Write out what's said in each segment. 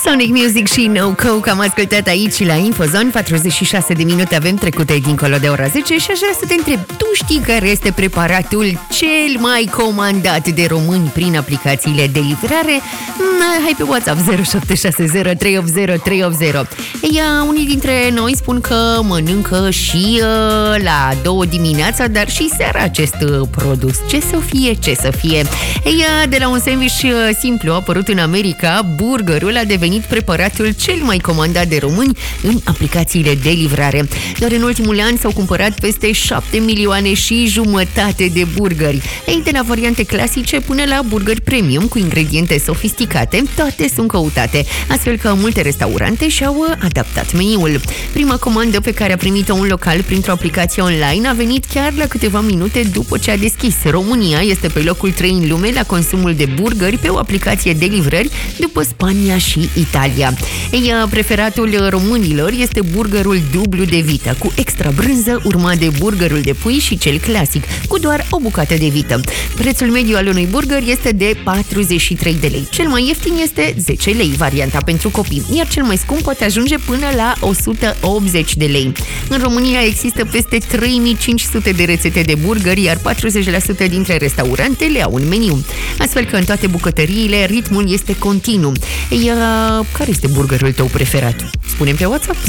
Sonic Music și No Coke am ascultat aici la Infozone. 46 de minute avem trecute dincolo de ora 10 și aș vrea să te întreb, tu știi care este preparatul cel mai comandat de români prin aplicațiile de livrare? Hai pe WhatsApp 0760380380. Unii dintre noi spun că mănâncă și la 2 dimineața, dar și seara acest produs. Ce să fie? De la un sandwich simplu apărut în America, burgerul a devenit preparatul cel mai comandat de români în aplicațiile de livrare. Doar în ultimul an s-au cumpărat peste 7 milioane și jumătate de burgeri. De la variante clasice până la burgeri premium cu ingrediente sofisticate, toate sunt căutate, astfel că multe restaurante și-au adaptat meniul. Prima comandă pe care a primit-o un local printr-o aplicație online a venit chiar la câteva minute după ce a deschis. România este pe locul 3 în lume la consumul de burgeri pe o aplicație de livrări, după Spania și Italia. Preferatul românilor este burgerul dublu de vită, cu extra brânză, urmat de burgerul de pui și cel clasic, cu doar o bucată de vită. Prețul mediu al unui burger este de 43 de lei. Cel mai ieftin este 10 lei, varianta pentru copii, iar cel mai scump poate ajunge până la 180 de lei. În România există peste 3500 de rețete de burgeri, iar 40% dintre restaurante le au un meniu. Astfel că în toate bucătăriile ritmul este continuu. Care este burgerul tău preferat? Spune-mi pe WhatsApp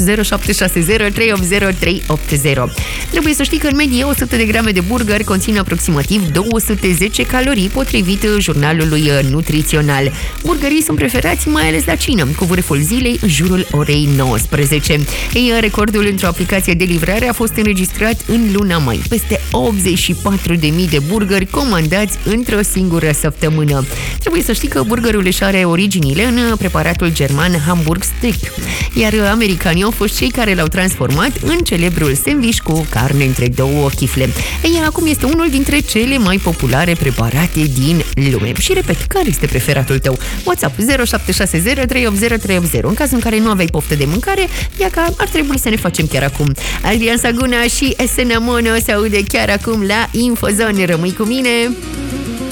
0760380380. Trebuie să știi că în medie 100 de grame de burger conțin aproximativ 210 calorii, potrivit jurnalului nutrițional. Burgerii sunt preferați mai ales la cină, cu vârful zilei în jurul orei 19. Recordul într-o aplicație de livrare a fost înregistrat în luna mai. Peste 84.000 de burgeri comandați într-o singură săptămână. Trebuie să știi că burgerul își are originile în preparatul german Hamburg Steak, iar americanii au fost cei care l-au transformat în celebrul sandwich cu carne între două chifle. Acum este unul dintre cele mai populare preparate din lume. Și repet, care este preferatul tău? WhatsApp 0760380380. În cazul în care nu aveai poftă de mâncare, ia că ar trebui să ne facem chiar acum. Adrian Saguna și Esena Mono se aude chiar acum la Infozone. Rămâi cu mine!